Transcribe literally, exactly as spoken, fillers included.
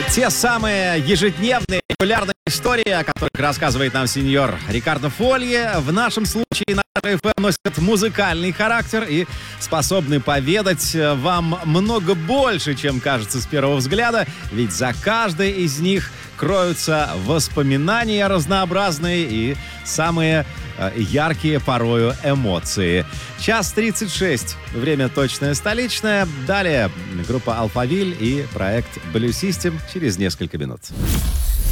Те самые ежедневные популярные истории, о которых рассказывает нам сеньор Рикардо Фолье, в нашем случае на эр эф эм носят музыкальный характер и способны поведать вам много больше, чем кажется с первого взгляда, ведь за каждой из них кроются воспоминания разнообразные и самые э, яркие порою эмоции. Час тридцать шесть. Время точное столичное. Далее группа Алфавиль и проект Blue System через несколько минут.